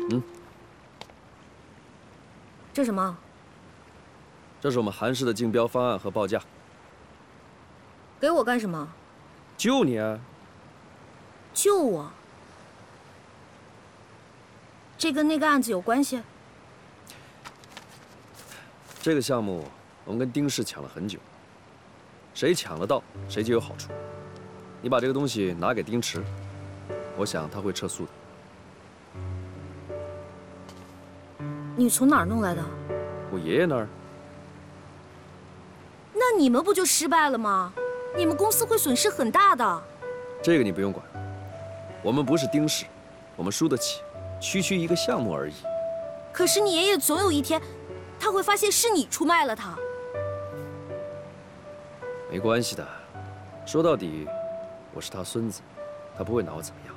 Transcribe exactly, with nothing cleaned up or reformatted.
嗯， 这什么？ 这是我们韩氏的竞标方案和报价。 给我干什么？ 救你啊！ 救我？这跟那个案子有关系？ 这个项目我们跟丁氏抢了很久，谁抢得到谁就有好处。你把这个东西拿给丁池，我想他会撤诉的。 你从哪儿弄来的？ 我爷爷那儿。 那你们不就失败了吗？你们公司会损失很大的。 这个你不用管，我们不是丁氏，我们输得起，区区一个项目而已。 可是你爷爷总有一天，他会发现是你出卖了他。 没关系的，说到底，我是他孙子，他不会拿我怎么样。